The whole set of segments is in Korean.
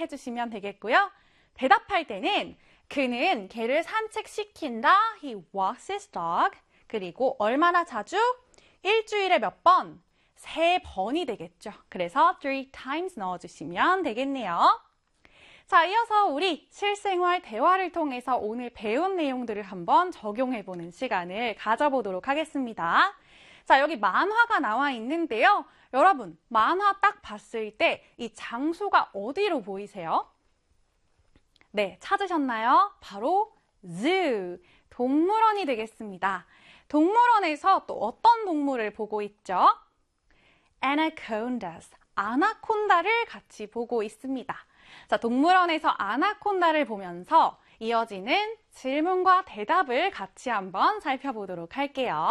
해주시면 되겠고요. 대답할 때는 그는 개를 산책시킨다. He walks his dog. 그리고 얼마나 자주? 일주일에 몇 번? 3번이 되겠죠. 그래서 3 times 넣어주시면 되겠네요. 자, 이어서 우리 실생활 대화를 통해서 오늘 배운 내용들을 한번 적용해보는 시간을 가져보도록 하겠습니다. 자, 여기 만화가 나와 있는데요. 여러분, 만화 딱 봤을 때 이 장소가 어디로 보이세요? 네, 찾으셨나요? 바로 zoo, 동물원이 되겠습니다. 동물원에서 또 어떤 동물을 보고 있죠? anacondas, 아나콘다를 같이 보고 있습니다. 자, 동물원에서 아나콘다를 보면서 이어지는 질문과 대답을 같이 한번 살펴보도록 할게요.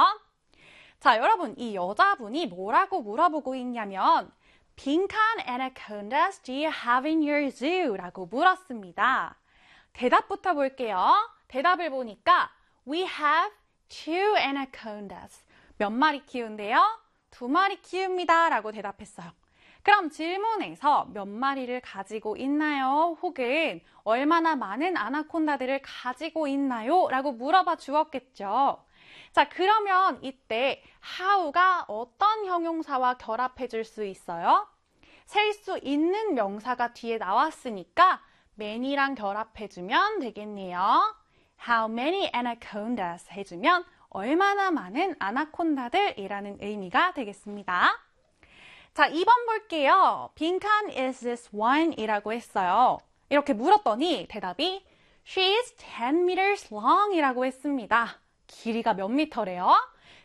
자, 여러분, 이 여자분이 뭐라고 물어보고 있냐면 빈칸 anacondas do you have in your zoo? 라고 물었습니다. 대답부터 볼게요. 대답을 보니까 We have 2 anacondas. 몇 마리 키운대요? 2마리 키웁니다. 라고 대답했어요. 그럼 질문에서 몇 마리를 가지고 있나요? 혹은 얼마나 많은 아나콘다들을 가지고 있나요? 라고 물어봐 주었겠죠. 자, 그러면 이때 how가 어떤 형용사와 결합해 줄 수 있어요? 셀 수 있는 명사가 뒤에 나왔으니까 many랑 결합해 주면 되겠네요. How many anacondas 해주면 얼마나 많은 아나콘다들이라는 의미가 되겠습니다. 자, 2번 볼게요. 빈칸 is this one? 이라고 했어요. 이렇게 물었더니 대답이 She is 10 meters long 이라고 했습니다. 길이가 몇 미터래요?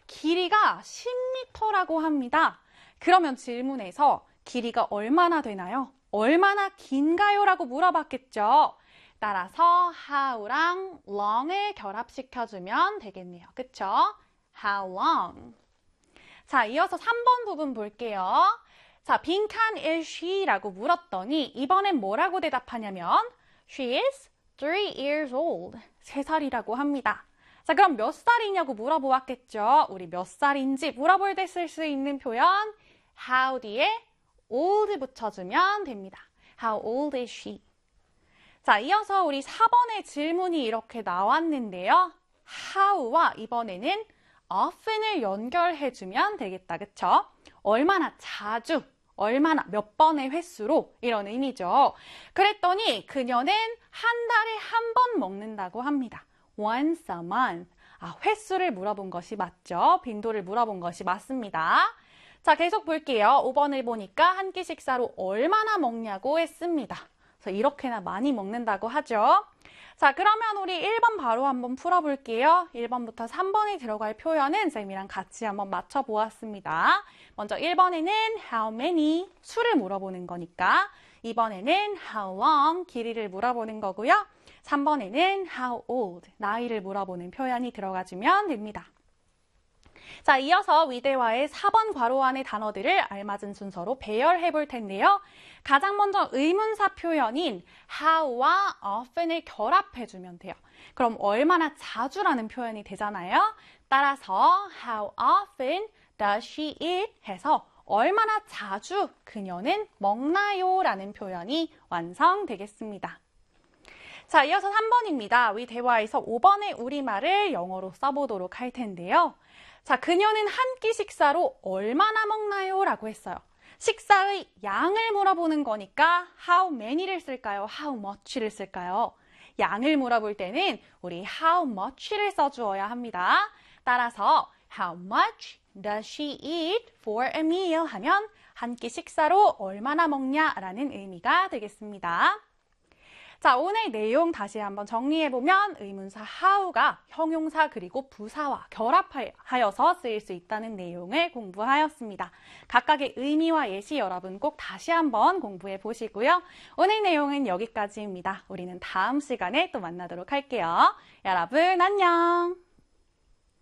길이가 10미터라고 합니다. 그러면 질문에서 길이가 얼마나 되나요? 얼마나 긴가요? 라고 물어봤겠죠. 따라서 how랑 long을 결합시켜주면 되겠네요. 그쵸? How long? 자, 이어서 3번 부분 볼게요. 자, 빈칸 is she라고 물었더니 이번엔 뭐라고 대답하냐면 She is 3 years old. 3살이라고 합니다. 자, 그럼 몇 살이냐고 물어보았겠죠. 우리 몇 살인지 물어볼 때 쓸 수 있는 표현 how 뒤에 old 붙여주면 됩니다. How old is she? 자, 이어서 우리 4번의 질문이 이렇게 나왔는데요. how와 이번에는 often을 연결해주면 되겠다. 그쵸? 얼마나 자주, 얼마나 몇 번의 횟수로 이런 의미죠. 그랬더니 그녀는 한 달에 한 번 먹는다고 합니다. Once a month. 아, 횟수를 물어본 것이 맞죠? 빈도를 물어본 것이 맞습니다. 자, 계속 볼게요. 5번을 보니까 한 끼 식사로 얼마나 먹냐고 했습니다. 그래서 이렇게나 많이 먹는다고 하죠. 자, 그러면 우리 1번 바로 한번 풀어볼게요. 1번부터 3번에 들어갈 표현은 쌤이랑 같이 한번 맞춰보았습니다. 먼저 1번에는 how many, 수를 물어보는 거니까 2번에는 how long, 길이를 물어보는 거고요. 3번에는 how old, 나이를 물어보는 표현이 들어가주면 됩니다. 자, 이어서 위대화의 4번 괄호 안의 단어들을 알맞은 순서로 배열해 볼 텐데요. 가장 먼저 의문사 표현인 how와 often을 결합해 주면 돼요. 그럼 얼마나 자주라는 표현이 되잖아요. 따라서 how often does she eat 해서 얼마나 자주 그녀는 먹나요? 라는 표현이 완성되겠습니다. 자, 이어서 3번입니다. 위대화에서 5번의 우리말을 영어로 써보도록 할 텐데요. 자, 그녀는 한 끼 식사로 얼마나 먹나요? 라고 했어요. 식사의 양을 물어보는 거니까 how many를 쓸까요? how much를 쓸까요? 양을 물어볼 때는 우리 how much를 써주어야 합니다. 따라서 how much does she eat for a meal? 하면 한 끼 식사로 얼마나 먹냐라는 의미가 되겠습니다. 자, 오늘 내용 다시 한번 정리해보면 의문사 how가 형용사 그리고 부사와 결합하여서 쓰일 수 있다는 내용을 공부하였습니다. 각각의 의미와 예시 여러분 꼭 다시 한번 공부해 보시고요. 오늘 내용은 여기까지입니다. 우리는 다음 시간에 또 만나도록 할게요. 여러분 안녕!